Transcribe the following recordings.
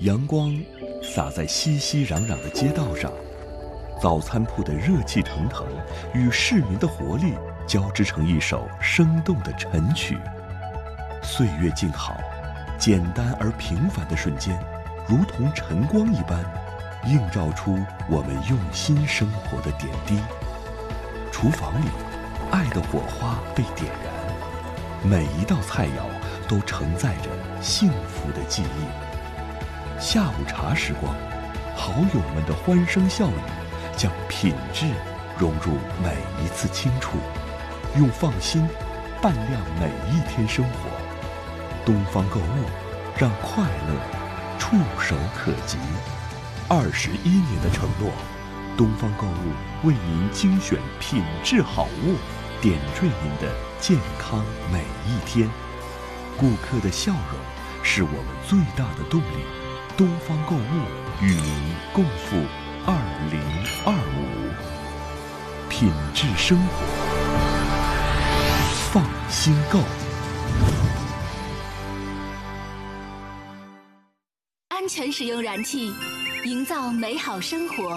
阳光洒在熙熙攘攘的街道上，早餐铺的热气腾腾与市民的活力交织成一首生动的晨曲。岁月静好，简单而平凡的瞬间，如同晨光一般，映照出我们用心生活的点滴。厨房里，爱的火花被点燃，每一道菜肴都承载着幸福的记忆。下午茶时光，好友们的欢声笑语，将品质融入每一次清楚，用放心伴亮每一天生活。东方购物，让快乐触手可及。21年的承诺，东方购物为您精选品质好物，点缀您的健康每一天。顾客的笑容是我们最大的动力。东方购物与您共赴2025，品质生活，放心购。 安全使用燃气，营造美好生活。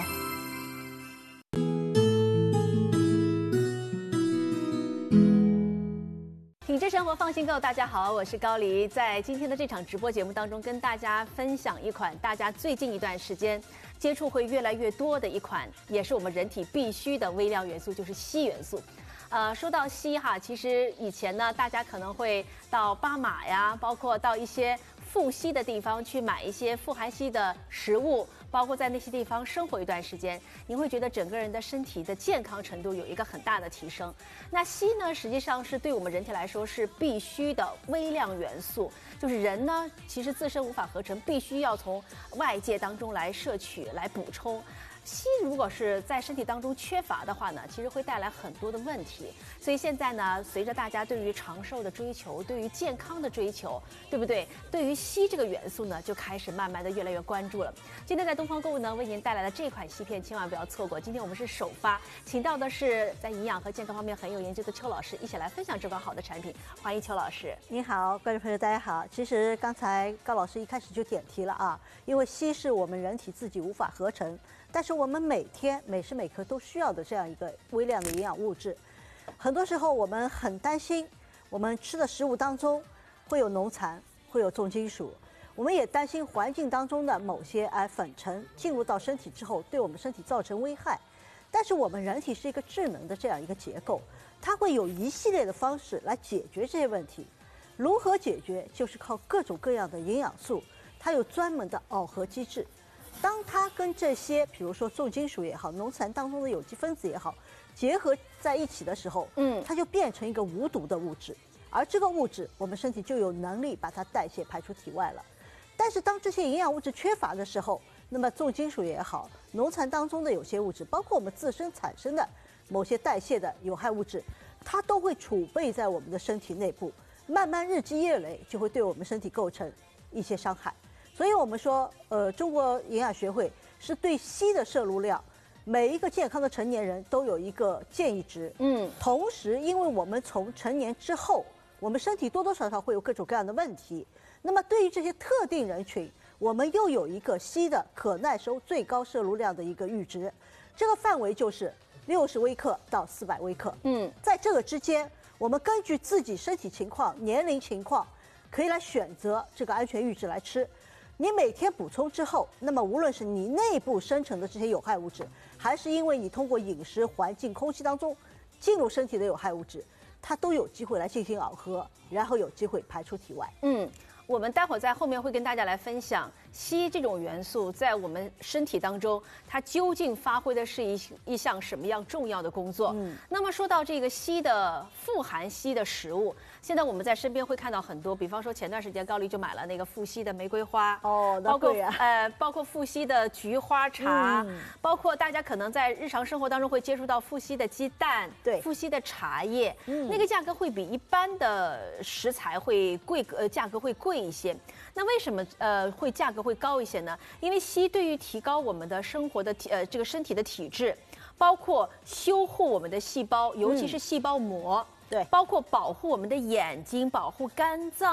品质生活放心购，大家好，我是高黎。在今天的这场直播节目当中，跟大家分享一款大家最近一段时间接触会越来越多的一款，也是我们人体必须的微量元素，就是硒元素。说到硒哈，其实以前呢，大家可能会到巴马呀，包括到一些富硒的地方去买一些富含硒的食物，包括在那些地方生活一段时间，你会觉得整个人的身体的健康程度有一个很大的提升。那硒呢，实际上是对我们人体来说是必须的微量元素，就是人呢其实自身无法合成，必须要从外界当中来摄取来补充。硒如果是在身体当中缺乏的话呢，其实会带来很多的问题。所以现在呢，随着大家对于长寿的追求，对于健康的追求，对不对？对于硒这个元素呢，就开始慢慢的越来越关注了。今天在东方购物呢，为您带来的这款硒片，千万不要错过。今天我们是首发，请到的是在营养和健康方面很有研究的邱老师，一起来分享这款好的产品。欢迎邱老师。 您好，观众朋友大家好。其实刚才高老师一开始就点题了啊，因为硒是我们人体自己无法合成，但是我们每天每时每刻都需要的这样一个微量的营养物质。很多时候我们很担心，我们吃的食物当中会有农残，会有重金属，我们也担心环境当中的某些粉尘进入到身体之后，对我们身体造成危害。但是我们人体是一个智能的这样一个结构，它会有一系列的方式来解决这些问题。如何解决？就是靠各种各样的营养素，它有专门的耦合机制。当它跟这些，比如说重金属也好，农残当中的有机分子也好，结合在一起的时候，它就变成一个无毒的物质，而这个物质我们身体就有能力把它代谢排出体外了。但是当这些营养物质缺乏的时候，那么重金属也好，农残当中的有些物质，包括我们自身产生的某些代谢的有害物质，它都会储备在我们的身体内部，慢慢日积月累就会对我们身体构成一些伤害。所以我们说，中国营养学会是对硒的摄入量，每一个健康的成年人都有一个建议值。同时，因为我们从成年之后，我们身体多多少少会有各种各样的问题，那么对于这些特定人群，我们又有一个硒的可耐受最高摄入量的一个阈值，这个范围就是60微克到400微克。在这个之间，我们根据自己身体情况、年龄情况，可以来选择这个安全阈值来吃。你每天补充之后，那么无论是你内部生成的这些有害物质，还是因为你通过饮食、环境、空气当中进入身体的有害物质，它都有机会来进行耦合，然后有机会排出体外。 我们待会儿在后面会跟大家来分享硒这种元素在我们身体当中，它究竟发挥的是一项什么样重要的工作。那么说到这个硒的富含硒的食物，现在我们在身边会看到很多，比方说前段时间高丽就买了那个富硒的玫瑰花， 那贵啊， 包括富硒的菊花茶，包括大家可能在日常生活当中会接触到富硒的鸡蛋， 对， 富硒的茶叶，那个价格会比一般的食材会贵，价格会贵一些。那为什么会价格会高一些呢？因为硒对于提高我们的生活的这个身体的体质，包括修护我们的细胞，尤其是细胞膜。 对， 包括保护我们的眼睛，保护肝脏，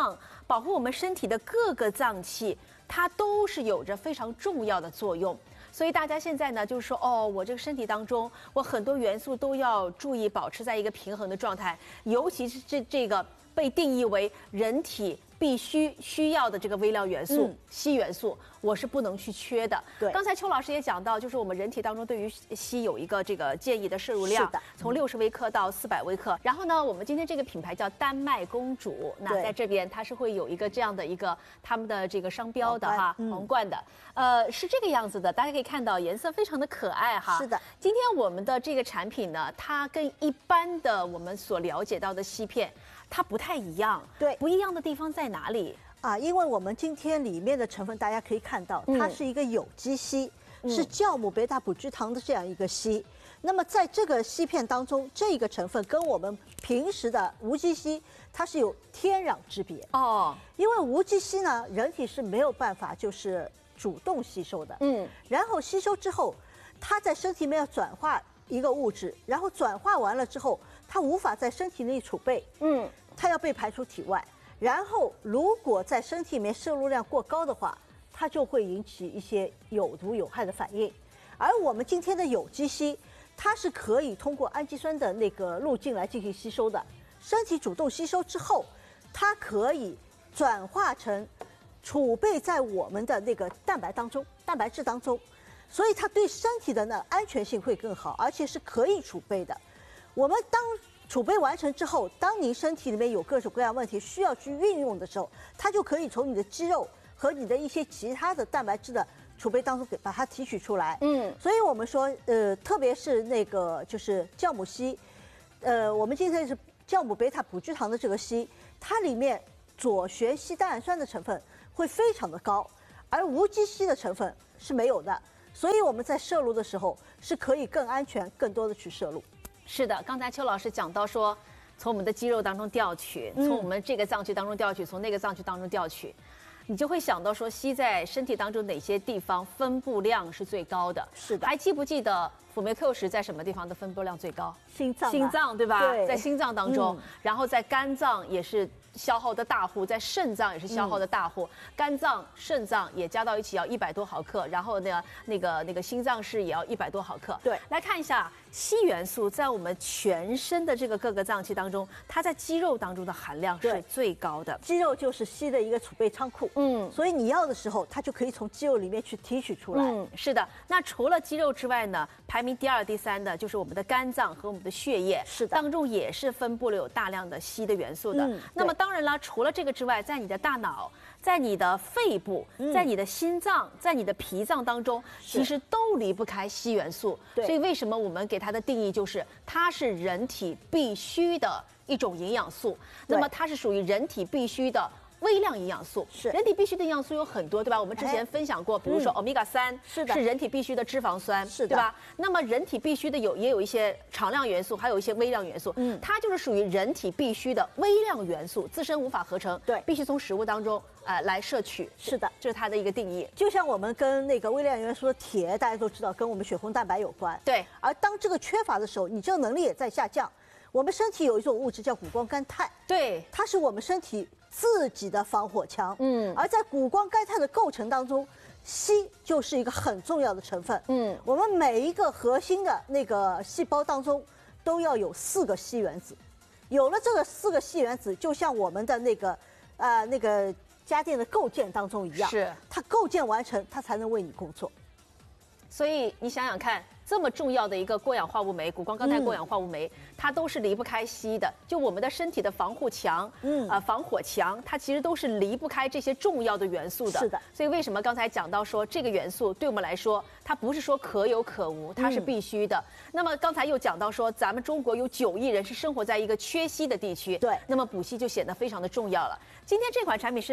保护我们身体的各个脏器，它都是有着非常重要的作用。所以大家现在呢，就是说，哦，我这个身体当中，我很多元素都要注意保持在一个平衡的状态，尤其是这个被定义为人体必需要的这个微量元素、硒元素，我是不能去缺的。 对， 刚才邱老师也讲到，就是我们人体当中对于硒有一个这个建议的摄入量，从60微克到400微克。然后呢，我们今天这个品牌叫丹麦公主，那在这边它是会有一个这样的一个他们的这个商标的哈，皇冠的，是这个样子的，大家可以看到颜色非常的可爱哈。 是的， 今天我们的这个产品呢，它跟一般的我们所了解到的硒片，它不太一样。 对， 不一样的地方在哪里？ 因为我们今天里面的成分，大家可以看到，它是一个有机硒，是酵母贝塔补聚糖的这样一个硒。那么在这个硒片当中，这个成分跟我们平时的无机硒，它是有天壤之别哦。因为无机硒呢，人体是没有办法就是主动吸收的，然后吸收之后，它在身体里面要转化一个物质，然后转化完了之后，它无法在身体内储备，它要被排出体外。然后，如果在身体里面摄入量过高的话，它就会引起一些有毒有害的反应。而我们今天的有机硒，它是可以通过氨基酸的那个路径来进行吸收的。身体主动吸收之后，它可以转化成储备在我们的那个蛋白质当中，所以它对身体的呢安全性会更好，而且是可以储备的。我们当储备完成之后，当您身体里面有各种各样问题需要去运用的时候，它就可以从你的肌肉和你的一些其他的蛋白质的储备当中把它提取出来。所以我们说，特别是那个就是酵母硒，我们今天是酵母贝塔补聚糖的这个硒，它里面左旋硒单氨酸的成分会非常的高，而无机硒的成分是没有的，所以我们在摄入的时候是可以更安全、更多的去摄入。 是的，刚才邱老师讲到说，从我们的肌肉当中调取，从我们这个脏器当中调取，从那个脏器当中调取，你就会想到说，硒在身体当中哪些地方分布量是最高的？ 是的， 还记不记得辅酶 Q10在什么地方的分布量最高？ 心脏对吧？ 对， 在心脏当中，然后在肝脏也是消耗的大户，在肾脏也是消耗的大户，肝脏、肾脏也加到一起要100多毫克，然后呢，那个心脏室也要100多毫克。 对， 来看一下硒元素在我们全身的这个各个脏器当中，它在肌肉当中的含量是最高的。 肌肉就是硒的一个储备仓库，所以你要的时候，它就可以从肌肉里面去提取出来。 是的。那除了肌肉之外呢，排名第2、第3的就是我们的肝脏和我们的血液， 是的， 当中也是分布了有大量的硒的元素的。那么当然了，除了这个之外，在你的大脑、在你的肺部、在你的心脏、在你的脾脏当中，其实都离不开硒元素。所以为什么我们给它的定义就是它是人体必须的一种营养素？那么它是属于人体必须的微量营养素。 是人体必须的营养素有很多，对吧？我们之前分享过，比如说 omega-3，是人体必须的脂肪酸， 是的， 对吧？那么人体必须的也有一些常量元素，还有一些微量元素，它就是属于人体必须的微量元素，自身无法合成， 对， 必须从食物当中来摄取。 是的， 这是它的一个定义。 就像我们跟那个微量元素的铁，大家都知道跟我们血红蛋白有关， 对。 而当这个缺乏的时候，你这个能力也在下降。我们身体有一种物质叫谷光甘肽， 对， 它是我们身体自己的防火墙。而在谷光甘肽的构成当中，硒就是一个很重要的成分。我们每一个核心的那个细胞当中都要有4个硒原子，有了这个4个硒原子，就像我们的那个家电的构件当中一样， 是它构件完成，它才能为你工作。 所以你想想看，这么重要的一个过氧化物酶，谷光甘肽过氧化物酶，它都是离不开硒的。就我们的身体的防护墙，防火墙，它其实都是离不开这些重要的元素的。 是的。 所以为什么刚才讲到说这个元素对我们来说，它不是说可有可无，它是必须的。那么刚才又讲到说，咱们中国有9亿人是生活在一个缺硒的地区， 对。 那么补硒就显得非常的重要了。今天这款产品是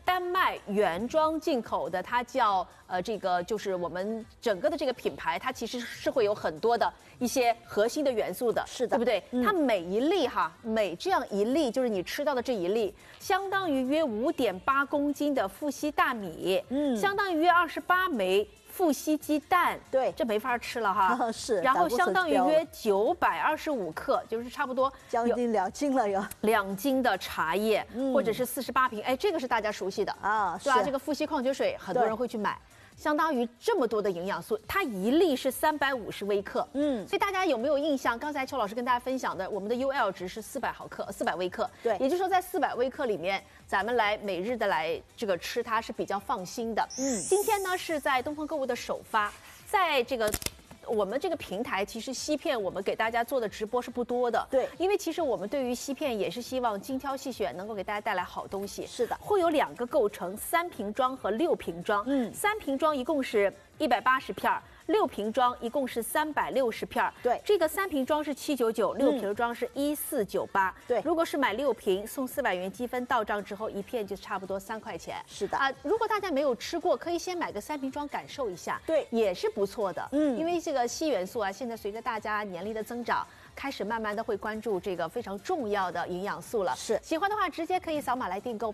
丹麦原装进口的，它叫这个就是我们整个的这个品牌，它其实是会有很多的一些核心的元素的， 是的， 对不对？它每一粒每这样一粒，就是你吃到的这一粒，相当于约5.8公斤的富硒大米，相当于约28枚富硒鸡蛋， 对， 这没法吃了哈。 是， 然后相当于约925克，就是差不多将近2斤了哟。 2斤的茶叶，或者是48瓶，哎，这个是大家熟悉的啊，对吧？这个富硒矿泉水很多人会去买。相当于这么多的营养素，它一粒是350微克，所以大家有没有印象？刚才邱老师跟大家分享的，我们的 UL 值是400微克， 对， 也就是说在400微克里面，咱们来每日的来这个吃它是比较放心的。今天呢是在东方购物的首发，在这个。我们这个平台其实西片我们给大家做的直播是不多的， 对， 因为其实我们对于西片也是希望精挑细选，能够给大家带来好东西。 是的， 会有2个构成，3瓶装和6瓶装。3瓶装一共是180片，6瓶装一共是360片。 对， 这个3瓶装是799，6瓶装是1498。 对， 如果是买6瓶送400元积分，到账之后1片就差不多3块钱。 是的如果大家没有吃过，可以先买个3瓶装感受一下， 对， 也是不错的。因为这个硒元素现在随着大家年龄的增长，开始慢慢的会关注这个非常重要的营养素了。 是， 喜欢的话直接可以扫码来订购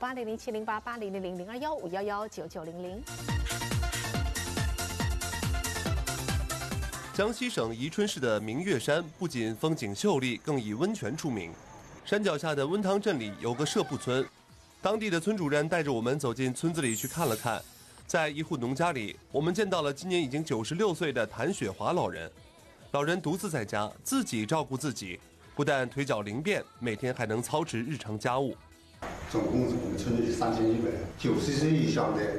80070880000215119900。 江西省宜春市的明月山不仅风景秀丽，更以温泉出名。山脚下的温汤镇里有个社铺村，当地的村主任带着我们走进村子里去看了看。在一户农家里，我们见到了今年已经96岁的谭雪华老人。老人独自在家，自己照顾自己，不但腿脚灵便，每天还能操持日常家务。 总共我们村里3190岁以上的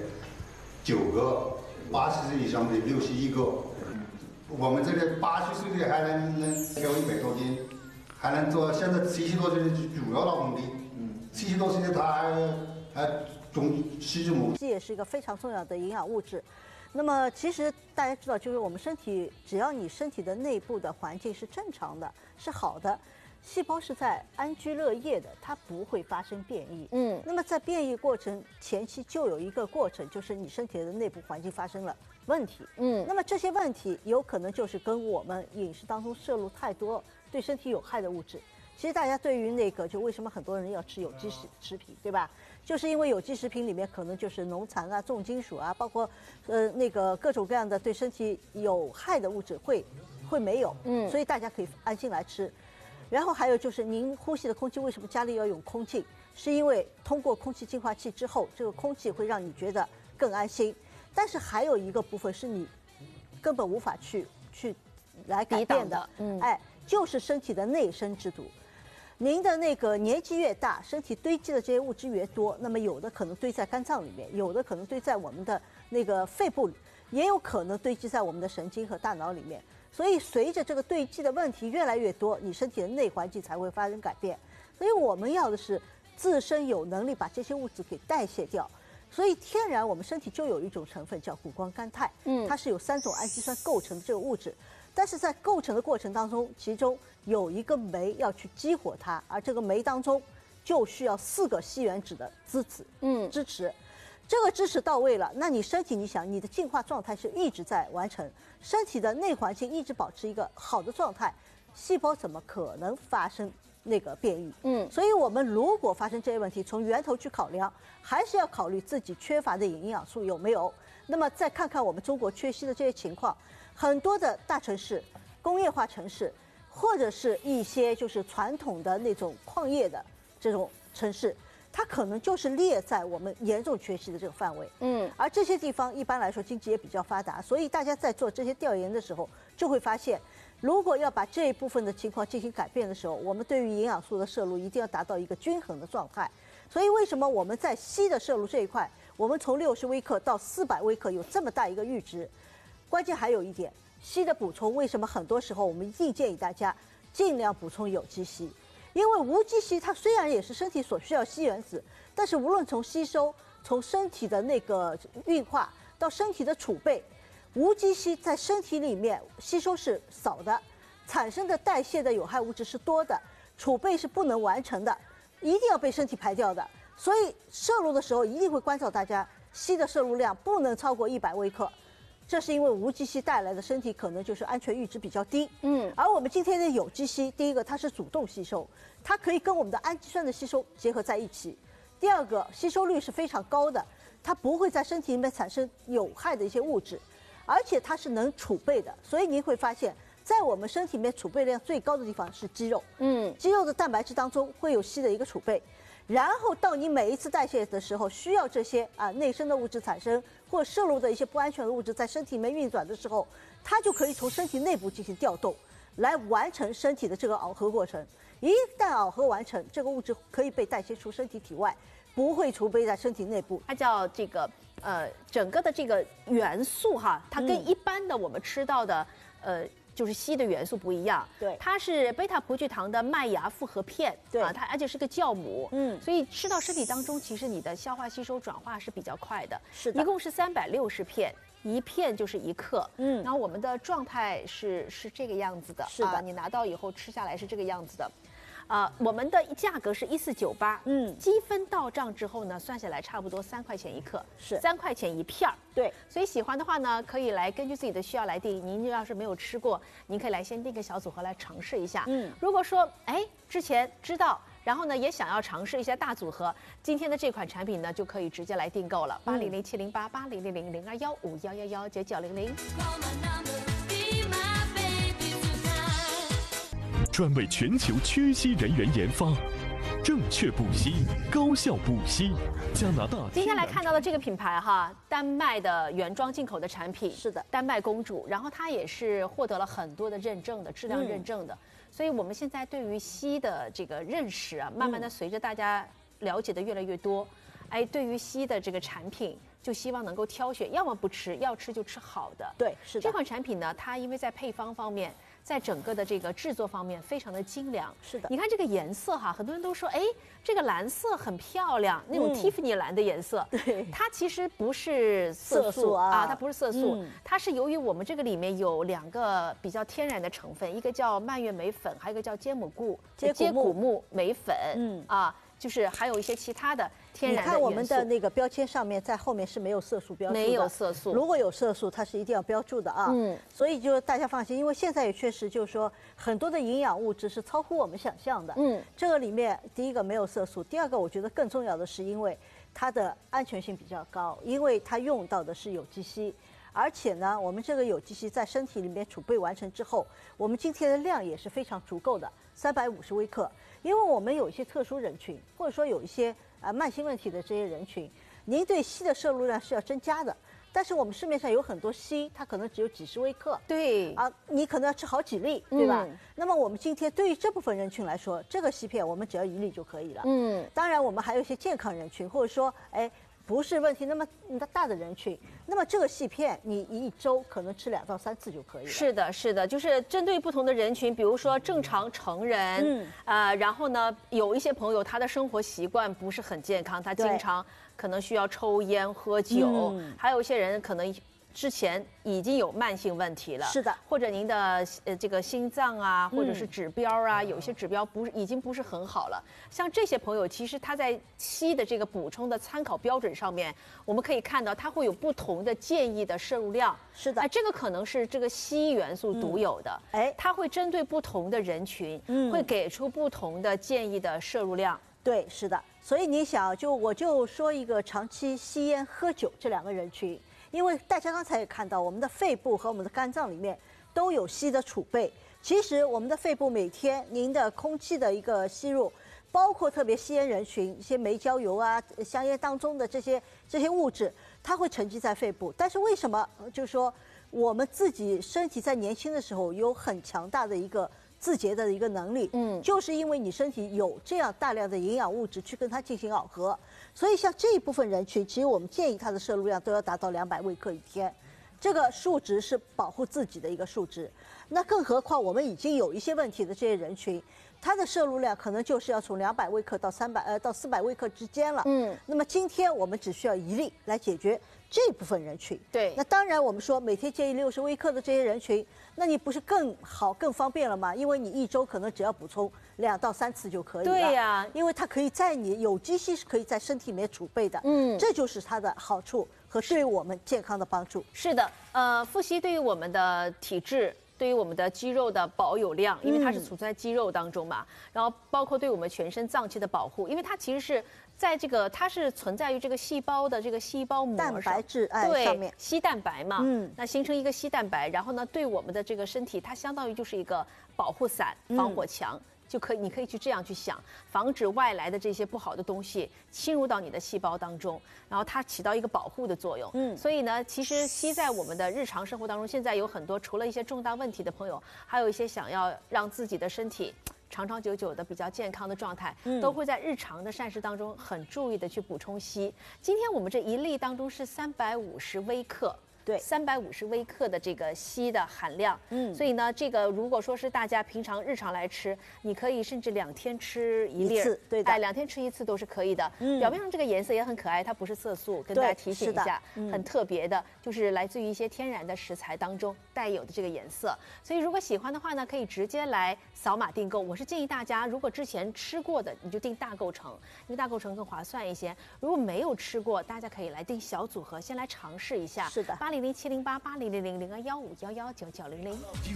9个，80岁以上的61个。我们这个80岁的还能挑100多斤，还能做现在70多岁的主要劳动力。70多岁的他还种西子母。 硒也是一个非常重要的营养物质。那么其实大家知道，就是我们身体，只要你身体的内部的环境是正常的，是好的，细胞是在安居乐业的，它不会发生变异。那么在变异过程前期就有一个过程，就是你身体的内部环境发生了问题。那么这些问题有可能就是跟我们饮食当中摄入太多对身体有害的物质。其实大家对于那个，就为什么很多人要吃有机食品，对吧？就是因为有机食品里面可能就是农残啊、重金属啊，包括那个各种各样的对身体有害的物质会没有，所以大家可以安心来吃。然后还有就是您呼吸的空气，为什么家里要用空气？是因为通过空气净化器之后，这个空气会让你觉得更安心。但是还有一个部分是你根本无法去来改变的，就是身体的内生之毒。您的那个年纪越大，身体堆积的这些物质越多，那么有的可能堆在肝脏里面，有的可能堆在我们的那个肺部里，也有可能堆积在我们的神经和大脑里面。所以随着这个堆积的问题越来越多，你身体的内环境才会发生改变。所以我们要的是自身有能力把这些物质给代谢掉。所以天然我们身体就有一种成分叫谷胱甘肽，它是由3种氨基酸构成的这个物质。但是在构成的过程当中，其中有一个酶要去激活它，而这个酶当中就需要4个硒原子的支持。这个支持到位了，那你身体，你想你的进化状态是一直在完成，身体的内环境一直保持一个好的状态，细胞怎么可能发生那个变异？所以我们如果发生这些问题，从源头去考量，还是要考虑自己缺乏的营养素有没有。那么再看看我们中国缺硒的这些情况。很多的大城市、工业化城市，或者是一些就是传统的那种矿业的这种城市，它可能就是列在我们严重缺硒的这个范围。而这些地方一般来说经济也比较发达，所以大家在做这些调研的时候，就会发现，如果要把这一部分的情况进行改变的时候，我们对于营养素的摄入一定要达到一个均衡的状态。所以为什么我们在硒的摄入这一块，我们从60微克到400微克有这么大一个阈值？关键还有一点，硒的补充，为什么很多时候我们一定建议大家尽量补充有机硒？因为无机硒它虽然也是身体所需要硒原子，但是无论从吸收、从身体的那个运化到身体的储备，无机硒在身体里面吸收是少的，产生的代谢的有害物质是多的，储备是不能完成的，一定要被身体排掉的。 所以摄入的时候一定会关照大家，硒的摄入量不能超过100微克。这是因为无机硒带来的身体可能就是安全阈值比较低。而我们今天的有机硒，第一个它是主动吸收，它可以跟我们的氨基酸的吸收结合在一起。第二个，吸收率是非常高的，它不会在身体里面产生有害的一些物质，而且它是能储备的。所以您会发现，在我们身体里面储备量最高的地方是肌肉。肌肉的蛋白质当中会有硒的一个储备。然后到你每一次代谢的时候，需要这些内生的物质产生，或者摄入的一些不安全的物质在身体里面运转的时候，它就可以从身体内部进行调动，来完成身体的这个耦合过程。一旦耦合完成，这个物质可以被代谢出身体体外，不会储备在身体内部。 它叫这个整个的这个元素哈，它跟一般的我们吃到的就是硒的元素不一样， 对， 它是贝塔葡聚糖的麦芽复合片， 对它而且是个酵母，所以吃到身体当中，其实你的消化吸收转化是比较快的， 是的， 一共是360片。1片就是1克，然后我们的状态是这个样子的， 是的， 你拿到以后吃下来是这个样子的。我们的价格是1498，积分到账之后呢，算下来差不多3块钱1克， 是 3块钱1片儿。 对， 所以喜欢的话呢，可以来根据自己的需要来订。您要是没有吃过，您可以来先订个小组合来尝试一下。如果说之前知道，然后呢也想要尝试一下大组合，今天的这款产品呢就可以直接来订购了，80070880000215111990。 专为全球缺硒人员研发，正确补硒，高效补硒。加拿大。 今天来看到的这个品牌哈，丹麦的原装进口的产品， 是的， 丹麦公主，然后它也是获得了很多的认证的，质量认证的。所以我们现在对于硒的这个认识啊，慢慢的随着大家了解的越来越多，对于硒的这个产品，就希望能够挑选，要么不吃，要吃就吃好的。 对，是的。 这款产品呢，它因为在配方方面，在整个的这个制作方面非常的精良。 是的， 你看这个颜色哈，很多人都说，这个蓝色很漂亮，那种蒂芙尼蓝的颜色。 对， 它其实不是色素啊，它不是色素，它是由于我们这个里面有2个比较天然的成分，一个叫蔓越莓粉，还有一个叫接骨木莓粉。就是还有一些其他的天然的元素。 你看我们的那个标签上面，在后面是没有色素标注的， 没有色素。 如果有色素，它是一定要标注的啊。所以就大家放心，因为现在也确实就是说很多的营养物质是超乎我们想象的。这个里面第一个没有色素，第二个我觉得更重要的是，因为它的安全性比较高，因为它用到的是有机硒。而且呢，我们这个有机硒在身体里面储备完成之后，我们今天的量也是非常足够的，350微克。因为我们有一些特殊人群，或者说有一些慢性问题的这些人群，您对硒的摄入量是要增加的。但是我们市面上有很多硒，它可能只有几十微克， 对你可能要吃好几粒，对吧？那么我们今天对于这部分人群来说，这个硒片我们只要1粒就可以了。当然我们还有一些健康人群，或者说不是问题那么大的人群，那么这个硒片你1周可能吃2到3次就可以了。 是的，是的，就是针对不同的人群，比如说正常成人，然后呢，有一些朋友他的生活习惯不是很健康，他经常可能需要抽烟喝酒，还有一些人可能之前已经有慢性问题了， 是的， 或者您的这个心脏啊，或者是指标啊，有一些指标已经不是很好了。像这些朋友，其实他在硒的这个补充的参考标准上面，我们可以看到它会有不同的建议的摄入量。 是的， 这个可能是这个硒元素独有的，它会针对不同的人群，会给出不同的建议的摄入量。 对，是的。所以你想，我就说一个长期吸烟、喝酒这2个人群。因为大家刚才也看到，我们的肺部和我们的肝脏里面都有硒的储备。其实我们的肺部每天您的空气的一个吸入，包括特别吸烟人群，一些煤焦油啊、香烟当中的这些物质，它会沉积在肺部。但是为什么就是说我们自己身体在年轻的时候有很强大的一个自洁的一个能力，就是因为你身体有这样大量的营养物质去跟它进行耦合。所以像这一部分人群，其实我们建议它的摄入量都要达到200微克1天，这个数值是保护自己的一个数值。那更何况我们已经有一些问题的这些人群， 它的摄入量可能就是要从200微克到到400微克之间了。那么今天我们只需要1粒来解决这部分人群。 对， 那当然我们说每天建议60微克的这些人群，那你不是更好更方便了吗？因为你1周可能只要补充2到3次就可以了。 对呀， 因为它可以在你有机硒是可以在身体里面储备的。这就是它的好处和对于我们健康的帮助。 是的，富硒对于我们的体质。对于我们的肌肉的保有量，因为它是储存在肌肉当中嘛，然后包括对我们全身脏器的保护，因为它其实是在它是存在于这个细胞的这个细胞膜蛋白质上面， 硒蛋白嘛，那形成一个硒蛋白，然后呢，对我们的这个身体，它相当于就是一个保护伞、防火墙。你可以去这样去想，防止外来的这些不好的东西侵入到你的细胞当中，然后它起到一个保护的作用。所以呢，其实硒在我们的日常生活当中，现在有很多除了一些重大问题的朋友，还有一些想要让自己的身体长长久久的比较健康的状态，都会在日常的膳食当中很注意的去补充硒。今天我们这1粒当中是350微克。对，350微克的这个硒的含量，所以呢，这个如果说是大家平常日常来吃，你可以甚至2天吃1粒， 对的 ，2天吃1次都是可以的。表面上这个颜色也很可爱，它不是色素，跟大家提醒一下，很特别的，就是来自于一些天然的食材当中带有的这个颜色。所以如果喜欢的话呢，可以直接来扫码订购。我是建议大家，如果之前吃过的，你就订大构成，因为大构成更划算一些。如果没有吃过，大家可以来订小组合，先来尝试一下。 是的。 800-708-8000-0215-119-900。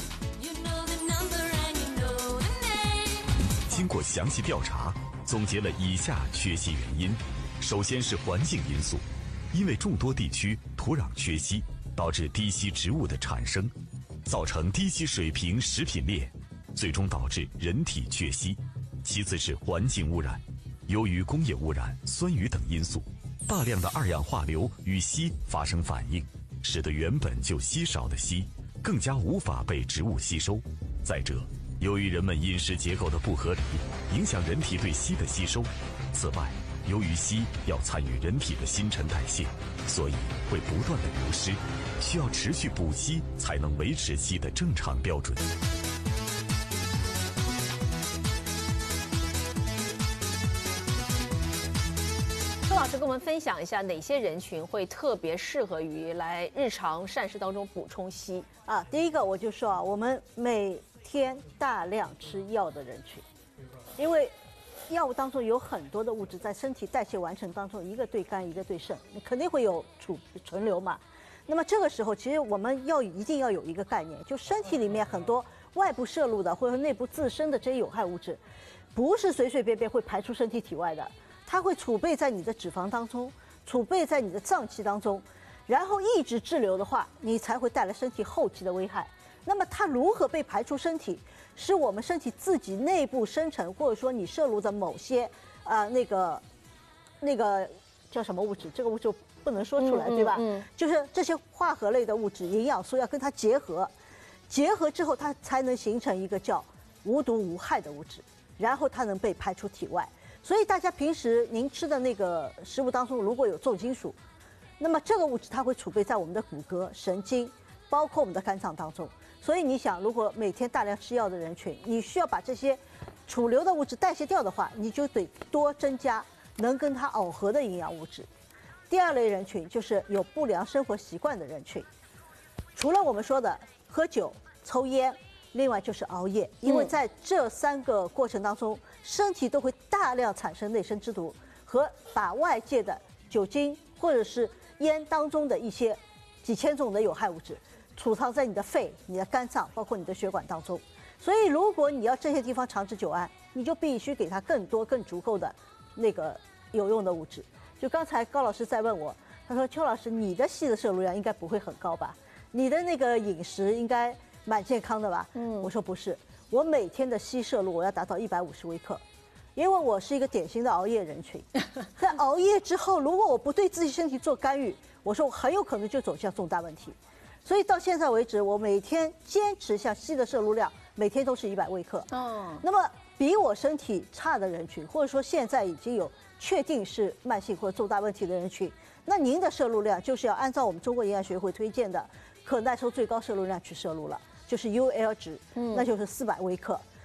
经过详细调查，总结了以下缺硒原因。首先是环境因素，因为众多地区土壤缺硒，导致低硒植物的产生，造成低硒水平食品链，最终导致人体缺硒。其次是环境污染，由于工业污染、酸雨等因素，大量的二氧化硫与硒发生反应，使得原本就稀少的硒更加无法被植物吸收。再者，由于人们饮食结构的不合理，影响人体对硒的吸收。此外，由于硒要参与人体的新陈代谢，所以会不断的流失，需要持续补硒才能维持硒的正常标准。 周老师跟我们分享一下哪些人群会特别适合于来日常膳食当中补充硒啊？第一个我就说啊，我们每天大量吃药的人群，因为药物当中有很多的物质在身体代谢完成当中，一个对肝，一个对肾，你肯定会有存留嘛。那么这个时候，其实我们一定要有一个概念，就身体里面很多外部摄入的或者内部自身的这些有害物质，不是随随便便会排出身体体外的。它会储备在你的脂肪当中，储备在你的脏器当中，然后一直滞留的话，你才会带来身体后期的危害。那么它如何被排出身体，是我们身体自己内部生成，或者说你摄入的某些那个叫什么物质，这个物质不能说出来，对吧？就是这些化合类的物质，营养素要跟它结合，结合之后它才能形成一个叫无毒无害的物质，然后它能被排出体外。所以大家平时您吃的那个食物当中如果有重金属，那么这个物质它会储备在我们的骨骼、神经，包括我们的肝脏当中。所以你想，如果每天大量吃药的人群，你需要把这些储留的物质代谢掉的话，你就得多增加能跟它耦合的营养物质。第二类人群就是有不良生活习惯的人群，除了我们说的喝酒、抽烟，另外就是熬夜，因为在这3个过程当中，身体都会大量产生内生之毒，和把外界的酒精或者是烟当中的一些几千种的有害物质储藏在你的肺、你的肝脏，包括你的血管当中。所以如果你要这些地方长治久安，你就必须给它更多、更足够的那个有用的物质。就刚才高老师在问我，他说：“邱老师，你的硒的摄入量应该不会很高吧？你的那个饮食应该蛮健康的吧？”我说不是，我每天的硒摄入我要达到150微克，因为我是一个典型的熬夜人群。在熬夜之后，如果我不对自己身体做干预，我说我很有可能就走向重大问题。所以到现在为止，我每天坚持像硒的摄入量，每天都是100微克。那么比我身体差的人群，或者说现在已经有确定是慢性或者重大问题的人群，那您的摄入量就是要按照我们中国营养学会推荐的可耐受最高摄入量去摄入了，就是 UL 值，那就是400微克。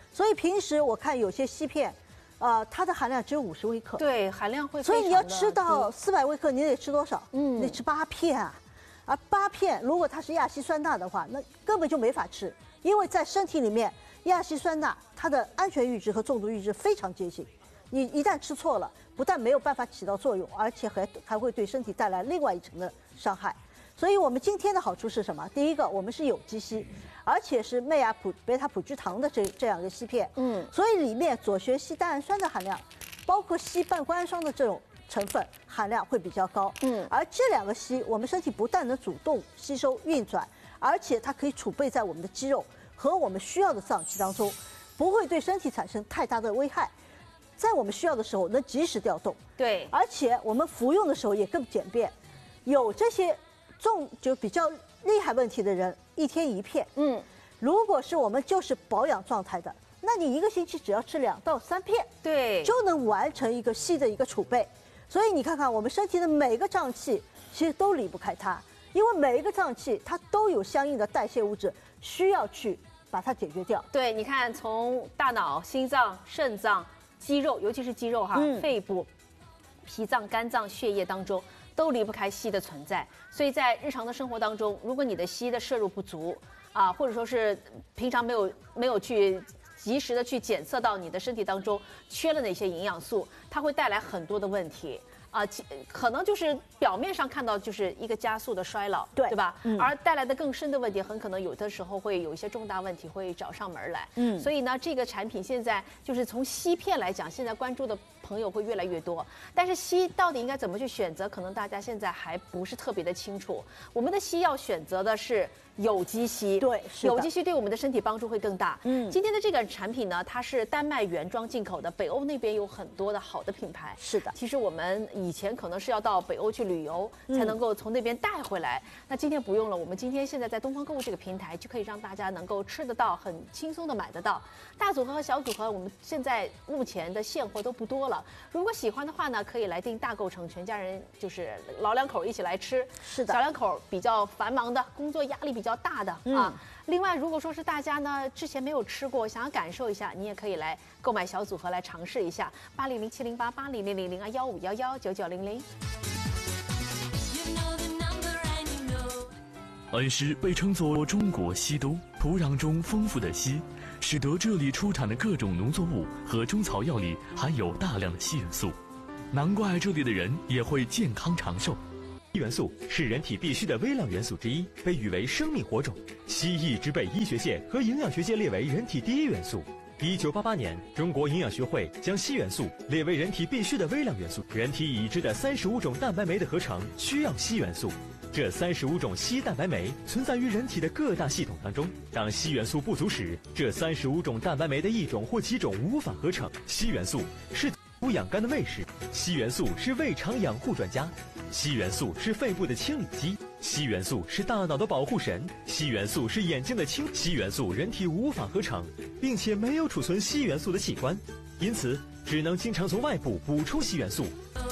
所以平时我看有些硒片，它的含量只有50微克。 对，含量会非所以你要常的吃到低 400微克，你得吃多少？你得吃8片啊。而8片如果它是亚稀酸钠的话，那根本就没法吃，因为在身体里面，亚稀酸钠它的安全阈值和中毒阈值非常接近。你一旦吃错了，不但没有办法起到作用，而且还会对身体带来另外一层的伤害。所以我们今天的好处是什么？第一个，我们是有机硒，而且是麦芽贝塔葡聚糖的这样一个硒片，所以里面左旋硒单氨酸的含量，包括硒半胱氨酸的这种成分含量会比较高，而这两个硒，我们身体不但能主动吸收运转，而且它可以储备在我们的肌肉和我们需要的脏器当中，不会对身体产生太大的危害。在我们需要的时候能及时调动， 对， 而且我们服用的时候也更简便。有这些就比较厉害问题的人，1天1片，如果是我们就是保养状态的，那你1个星期只要吃2到3片， 对， 就能完成一个硒的一个储备。所以你看看我们身体的每个脏器，其实都离不开它，因为每一个脏器它都有相应的代谢物质需要去把它解决掉。 对，你看从大脑、心脏、肾脏、肌肉，尤其是肌肉哈，肺部、脾脏、肝脏、血液当中都离不开硒的存在。所以在日常的生活当中，如果你的硒的摄入不足啊，或者说是平常没有去及时的去检测到你的身体当中缺了哪些营养素，它会带来很多的问题。可能就是表面上看到就是一个加速的衰老，对吧？而带来的更深的问题，很可能有的时候会有一些重大问题会找上门来。所以呢，这个产品现在就是从硒片来讲，现在关注的朋友会越来越多。但是硒到底应该怎么去选择，可能大家现在还不是特别的清楚。我们的硒要选择的是有机硒， 对， 有机硒对我们的身体帮助会更大。今天的这个产品呢，它是丹麦原装进口的，北欧那边有很多的好的品牌。 是的， 其实我们以前可能是要到北欧去旅游，才能够从那边带回来。那今天不用了，我们今天现在在东方购物这个平台就可以让大家能够吃得到，很轻松的买得到。大组合和小组合，我们现在目前的现货都不多了。如果喜欢的话呢，可以来订大购城，全家人就是老两口一起来吃。 是的， 小两口比较繁忙的，工作压力比较大的啊。另外，如果说是大家呢之前没有吃过，想要感受一下，你也可以来购买小组合来尝试一下。800700880000215119900。 恩施被称作中国硒都，土壤中丰富的硒，使得这里出产的各种农作物和中草药里含有大量的硒元素，难怪这里的人也会健康长寿。 硒元素是人体必需的微量元素之一，被誉为生命火种。硒一直被医学界和营养学界列为人体第一元素。1988年，中国营养学会将硒元素列为人体必需的微量元素。人体已知的35种蛋白酶的合成需要硒元素。这35种硒蛋白酶存在于人体的各大系统当中。当硒元素不足时，这35种蛋白酶的一种或几种无法合成。硒元素是补养肝的卫士，硒元素是胃肠养护专家，硒元素是肺部的清理机，硒元素是大脑的保护神，硒元素是眼睛的硒元素人体无法合成，并且没有储存硒元素的器官，因此只能经常从外部补充硒元素。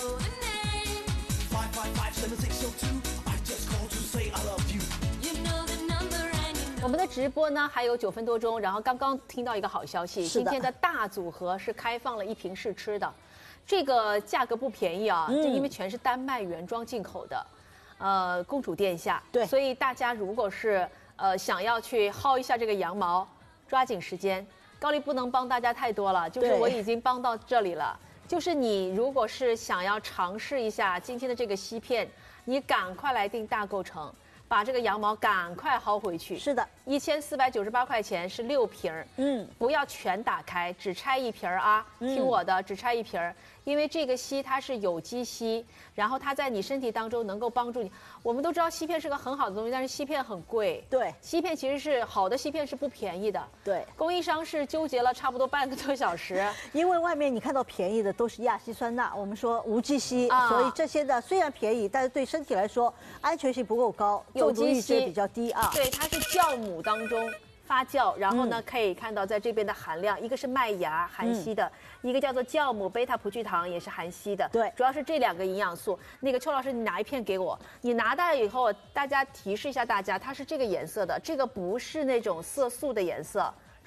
我们的直播呢还有9分多钟，然后刚刚听到一个好消息，今天的大组合是开放了1瓶试吃的，这个价格不便宜啊，这因为全是丹麦原装进口的，公主殿下， 对， 所以大家如果是想要去薅一下这个羊毛，抓紧时间。高丽不能帮大家太多了，就是我已经帮到这里了。就是你如果是想要尝试一下今天的这个硒片，你赶快来订大购城。把这个羊毛赶快薅回去。 是的 ，1498块钱是6瓶不要全打开，只拆1瓶啊，听我的，只拆1瓶，因为这个硒它是有机硒，然后它在你身体当中能够帮助你。我们都知道硒片是个很好的东西，但是硒片很贵。 对， 硒片其实是好的硒片是不便宜的。 对， 供应商是纠结了差不多半个多小时， 因为外面你看到便宜的都是亚稀酸钠，我们说无机硒，所以这些的虽然便宜，但是对身体来说安全性不够高。 有机硒比较低啊， 对，它是酵母当中发酵，然后呢，可以看到在这边的含量，一个是麦芽含硒的，一个叫做酵母贝塔葡聚糖也是含硒的， 对， 主要是这2个营养素。那个邱老师，你拿1片给我，你拿到以后，大家提示一下大家，它是这个颜色的，这个不是那种色素的颜色。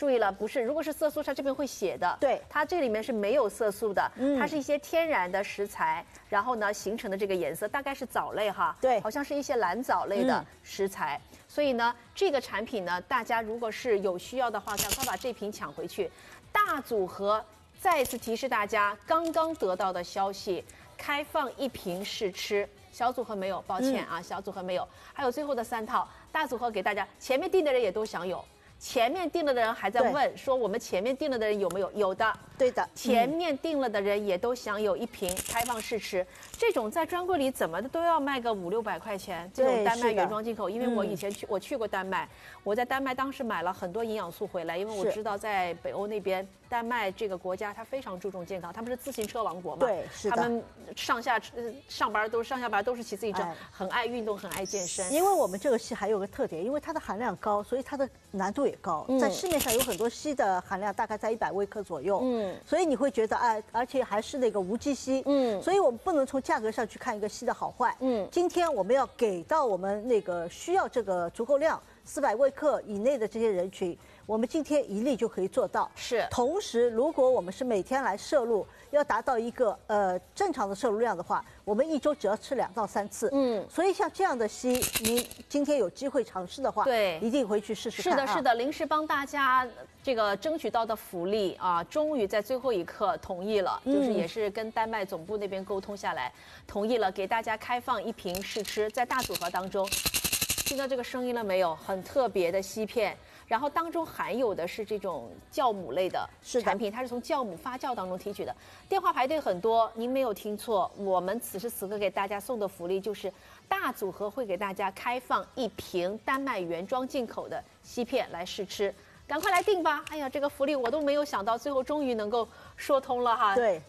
注意了，不是，如果是色素，它这边会写的。 对， 它这里面是没有色素的，它是一些天然的食材，然后呢形成的这个颜色，大概是藻类哈， 对， 好像是一些蓝藻类的食材。所以呢，这个产品呢，大家如果是有需要的话，赶快把这瓶抢回去。大组合再次提示大家，刚刚得到的消息，开放1瓶试吃。小组合没有，抱歉啊，小组合没有。还有最后的3套大组合给大家，前面订的人也都想有。前面订了的人还在问说，我们前面订了的人有没有？有的， 对的。 前面订了的人也都享有1瓶开放试吃。这种在专柜里怎么的都要卖个500-600块钱。这种丹麦原装进口，因为我以前我去过丹麦，我在丹麦当时买了很多营养素回来，因为我知道在北欧那边，丹麦这个国家它非常注重健康，他们是自行车王国嘛， 对，是的。 他们上下班都是骑自行车，很爱运动，很爱健身。 因为我们这个硒还有个特点，因为它的含量高，所以它的难度也高。在市面上有很多硒的含量大概在100微克左右，所以你会觉得而且还是那个无机硒，所以我们不能从价格上去看一个硒的好坏，今天我们要给到我们那个需要这个足够量400微克以内的这些人群，我们今天一粒就可以做到。 是， 同时如果我们是每天来摄入，要达到一个正常的摄入量的话，我们1周只要吃2到3次。所以像这样的硒，您今天有机会尝试的话， 对， 一定回去试试看。 是的，是的，临时帮大家这个争取到的福利啊，终于在最后一刻同意了，就是也是跟丹麦总部那边沟通下来，同意了给大家开放1瓶试吃，在大组合当中，听到这个声音了没有？很特别的硒片。然后当中含有的是这种酵母类的产品，它是从酵母发酵当中提取的。电话排队很多，您没有听错，我们此时此刻给大家送的福利就是大组合会给大家开放1瓶丹麦原装进口的硒片来试吃，赶快来订吧！哎呀，这个福利我都没有想到，最后终于能够说通了哈。 对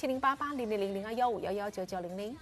，80070880000021511999900。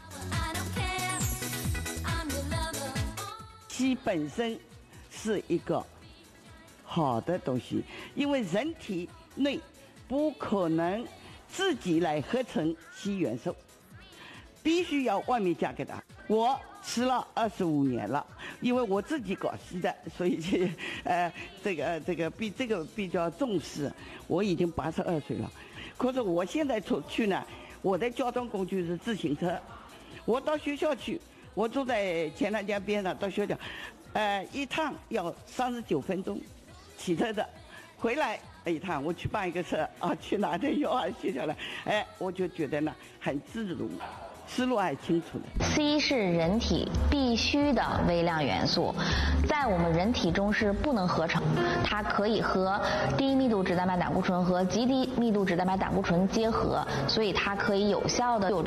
硒本身是一个好的东西，因为人体内不可能自己来合成硒元素，必须要外面加给它。我吃了25年了，因为我自己搞硒的，所以这个比较重视。我已经82岁了，可是我现在出去呢，我的交通工具是自行车。我到学校去，我住在钱塘江边上，到学校，一趟要39分钟。骑车的，回来一趟，我去办一个事啊，去拿点药啊写下来，我就觉得呢很自如，思路还清楚的。 硒是人体必须的微量元素，在我们人体中是不能合成，它可以和低密度脂蛋白胆固醇和极低密度脂蛋白胆固醇结合，所以它可以有效的